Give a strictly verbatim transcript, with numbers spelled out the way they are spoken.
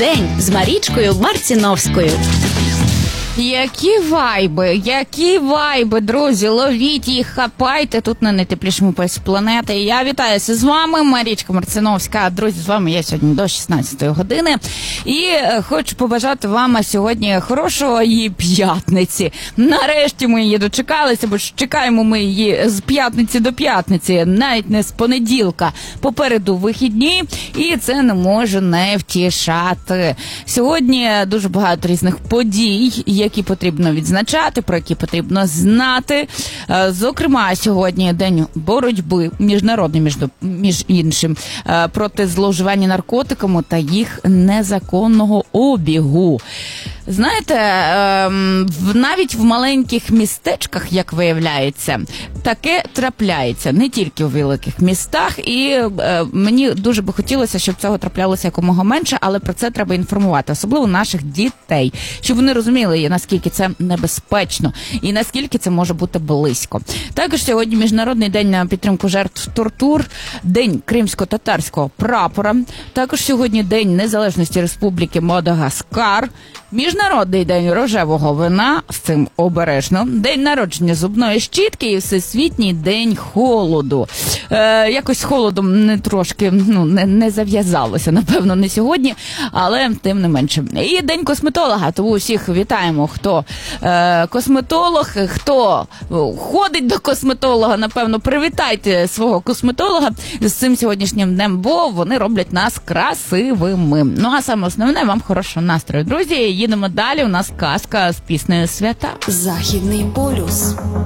день з Марічкою Марціновською. Які вайби, які вайби, друзі, ловіть їх, хапайте тут на найтеплішому поясі планети. Я вітаюся з вами, Марічка Марціновська. Друзі, з вами я сьогодні до шістнадцятої години. І хочу побажати вам сьогодні хорошої п'ятниці. Нарешті ми її дочекалися, бо ж чекаємо ми її з п'ятниці до п'ятниці, навіть не з понеділка. Попереду вихідні, і це не може не втішати. Сьогодні дуже багато різних подій, які потрібно відзначати, про які потрібно знати. Зокрема, сьогодні день боротьби, міжнародний, між, між іншим, проти зловживання наркотиками та їх незаконного обігу. Знаєте, навіть в маленьких містечках, як виявляється, таке трапляється, не тільки у великих містах, і мені дуже би хотілося, щоб цього траплялося якомога менше, але про це треба інформувати, особливо наших дітей, щоб вони розуміли, наскільки це небезпечно і наскільки це може бути близько. Також сьогодні Міжнародний день на підтримку жертв тортур, День кримсько-татарського прапора, також сьогодні День Незалежності Республіки Мадагаскар, Міжнародний день рожевого вина, з цим обережно, День народження зубної щітки і Всесвітній день холоду. Е, якось з холодом не трошки, ну, не, не зав'язалося, напевно, не сьогодні, але тим не менше. І День косметолога, тому усіх вітаємо, хто е, косметолог, хто ходить до косметолога, напевно, привітайте свого косметолога з цим сьогоднішнім днем, бо вони роблять нас красивими. Ну, а саме основне, вам хорошого настрою, друзі. Їдемо далі, у нас казка з піснею «Свята». Західний полюс.